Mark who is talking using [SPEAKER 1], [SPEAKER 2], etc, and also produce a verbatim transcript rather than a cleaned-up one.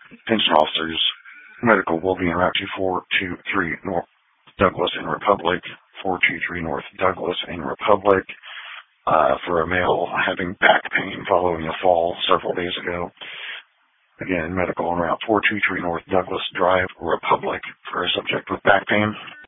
[SPEAKER 1] pension officers. Medical will be en route to four two three North Douglas in Republic, four two three North Douglas in Republic, uh, for a male having back pain following a fall several days ago. Again, medical en route four two three North Douglas Drive, Republic, for a subject with back pain.